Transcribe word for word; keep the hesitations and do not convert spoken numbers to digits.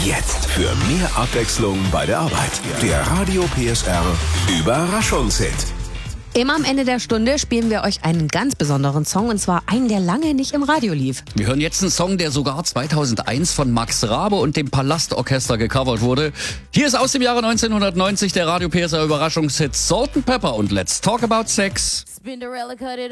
Jetzt für mehr Abwechslung bei der Arbeit. Der Radio P S R Überraschungshit. Immer am Ende der Stunde spielen wir euch einen ganz besonderen Song, und zwar einen, der lange nicht im Radio lief. Wir hören jetzt einen Song, der sogar zweitausendeins von Max Rabe und dem Palastorchester gecovert wurde. Hier ist aus dem Jahre neunzehnhundertneunzig der Radio P S R Überraschungshit Salt and Pepper und Let's Talk About Sex.